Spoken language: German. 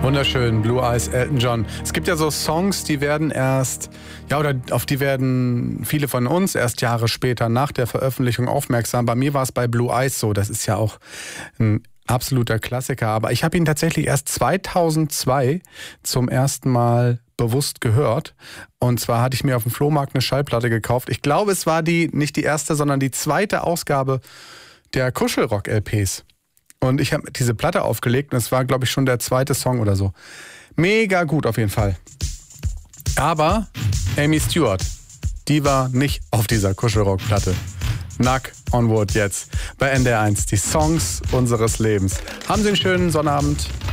Wunderschön, Blue Eyes, Elton John. Es gibt ja so Songs, die werden erst, oder auf die werden viele von uns erst Jahre später nach der Veröffentlichung aufmerksam. Bei mir war es bei Blue Eyes so, das ist ja auch ein absoluter Klassiker. Aber ich habe ihn tatsächlich erst 2002 zum ersten Mal bewusst gehört. Und zwar hatte ich mir auf dem Flohmarkt eine Schallplatte gekauft. Ich glaube, es war nicht die erste, sondern die zweite Ausgabe der Kuschelrock-LPs. Und ich habe diese Platte aufgelegt und es war, glaube ich, schon der zweite Song oder so. Mega gut auf jeden Fall. Aber Amy Stewart, die war nicht auf dieser Kuschelrock-Platte. Knock on Wood jetzt bei NDR 1. Die Songs unseres Lebens. Haben Sie einen schönen Sonnabend.